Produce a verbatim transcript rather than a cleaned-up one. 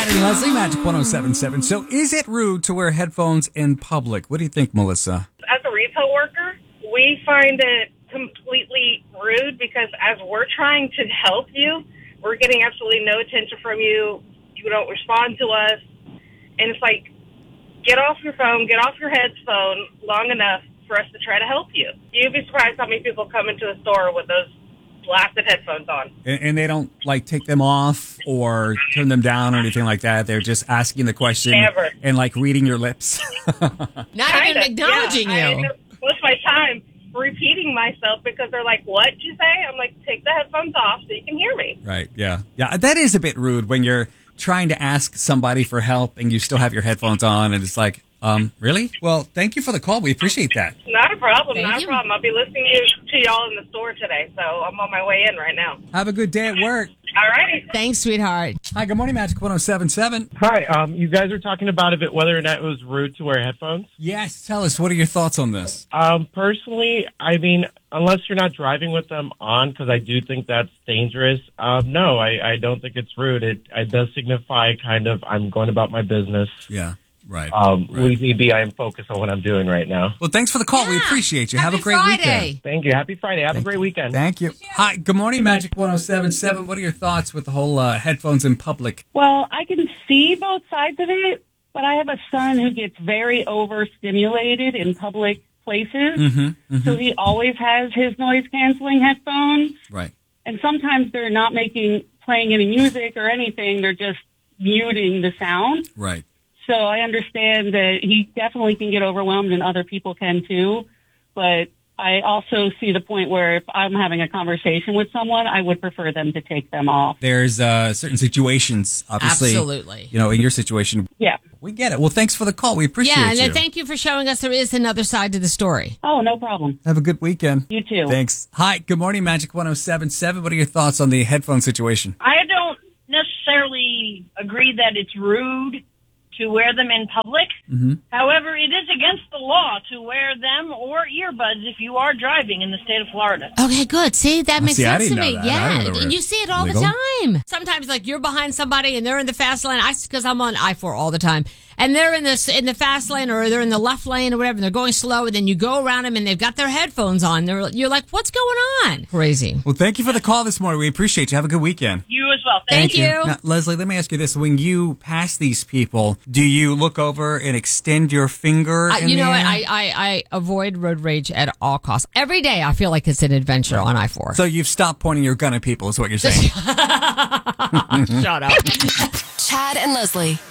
Chad and Leslie, Magic one oh seven point seven. So is it rude to wear headphones in public? What do you think, Melissa? As a retail worker, we find it completely rude because as we're trying to help you, we're getting absolutely no attention from you. You don't respond to us. And it's like, get off your phone, get off your headphone long enough for us to try to help you. You'd be surprised how many people come into a store with those blasted headphones on. And, and they don't, like, take them off or turn them down or anything like that. They're just asking the question Never. and, like, reading your lips. Not Kinda, even acknowledging yeah, you. I end up most of my time repeating myself because they're like, what did you say? I'm like, take the headphones off so you can hear me. Right, yeah. Yeah, that is a bit rude when you're trying to ask somebody for help and you still have your headphones on and it's like, um, really? Well, thank you for the call. We appreciate that. Not a problem, Thank not you. a problem. I'll be listening to, to y'all in the store today, so I'm on my way in right now. Have a good day at work. All righty. Thanks, sweetheart. Hi, good morning, Magic one oh seven point seven. Hi, um, you guys are talking about if it, whether or not it was rude to wear headphones. Yes, tell us, what are your thoughts on this? Um, personally, I mean, unless you're not driving with them on, because I do think that's dangerous. Um, no, I, I don't think it's rude. It, it does signify kind of I'm going about my business. Yeah, right. Um, right. leave me be. I am focused on what I'm doing right now. Well, thanks for the call. We Yeah. appreciate you. Happy Have a great Friday. weekend. Thank you. Happy Friday. Have a great weekend. Thank you. Hi, good morning, Magic one oh seven point seven. What are your thoughts with the whole uh, headphones in public? Well, I can see both sides of it, but I have a son who gets very overstimulated in public places. Mm-hmm, mm-hmm. So he always has his noise canceling headphones. Right. And sometimes they're not making playing any music or anything. They're just muting the sound. Right. So I understand that he definitely can get overwhelmed and other people can too. But I also see the point where if I'm having a conversation with someone, I would prefer them to take them off. There's uh, certain situations, obviously. Absolutely. You know, in your situation, Yeah. we get it. Well, thanks for the call. We appreciate Yeah, and you. then thank you for showing us there is another side to the story. Oh, no problem. Have a good weekend. You too. Thanks. Hi, good morning, Magic one oh seven point seven. What are your thoughts on the headphone situation? I don't necessarily agree that it's rude to wear them in public. Mm-hmm. However, it is against the law to wear them or earbuds if you are driving in the state of Florida. Okay, good. See, that makes see, I sense to didn't me. know that. I Yeah, didn't know they were and you see it all legal. the time. Sometimes, like you're behind somebody and they're in the fast lane. I because I'm on I four all the time, and they're in this in the fast lane or they're in the left lane or whatever. And they're going slow, and then you go around them and they've got their headphones on. They're you're like, what's going on? Crazy. Well, thank you for the call this morning. We appreciate you. Have a good weekend. You as well. Thank you. Now, Leslie, let me ask you this. When you pass these people, do you look over and extend your finger Uh, in you the know what? air? I, I, I avoid road rage at all costs. Every day I feel like it's an adventure on I four. So you've stopped pointing your gun at people is what you're saying. Shut up. Chad and Leslie.